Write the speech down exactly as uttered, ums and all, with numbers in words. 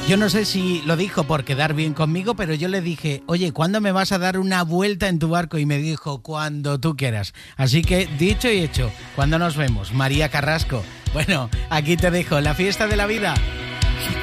Yo no sé si lo dijo por quedar bien conmigo, pero yo le dije, oye, ¿cuándo me vas a dar una vuelta en tu barco? Y me dijo, cuando tú quieras. Así que, dicho y hecho, ¿cuándo nos vemos? María Carrasco. Bueno, aquí te dejo la fiesta de la vida.